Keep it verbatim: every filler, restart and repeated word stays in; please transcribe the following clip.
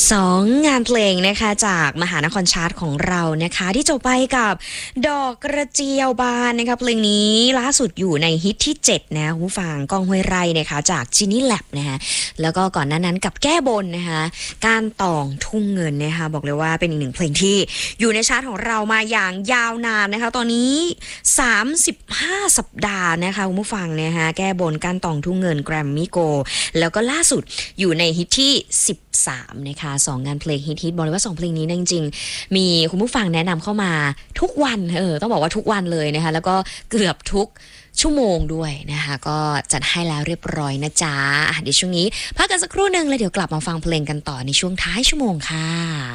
สองงานเพลงนะคะจากมหานครชาร์ตของเรานะคะที่จบไปกับดอกกระเจียวบานนะคะเพลงนี้ล่าสุดอยู่ในฮิตที่เจ็ดนะผู้ฟังก้องห้วยไร่นะคะจากจินี่แลบนะคะแล้วก็ก่อนหน้านั้นกับแก้บนนะคะการตองทุ่งเงินนะคะบอกเลยว่าเป็นอีกหนึ่งเพลงที่อยู่ในชาร์ตของเรามาอย่างยาวนานนะคะตอนนี้สามสิบห้าสัปดาห์นะคะคุณผู้ฟังนะคะแก้บนการตองทุ่งเงินแกรมมี่โกแล้วก็ล่าสุดอยู่ในฮิตที่สิบสามนะคะสองงานเพลงฮิตๆบอกเลยว่าสองเพลงนี้จริงๆมีคุณผู้ฟังแนะนำเข้ามาทุกวันเออต้องบอกว่าทุกวันเลยนะคะแล้วก็เกือบทุกชั่วโมงด้วยนะคะก็จัดให้แล้วเรียบร้อยนะจ๊ะเดี๋ยวช่วงนี้พักกันสักครู่หนึ่งแล้วเดี๋ยวกลับมาฟังเพลงกันต่อในช่วงท้ายชั่วโมงค่ะ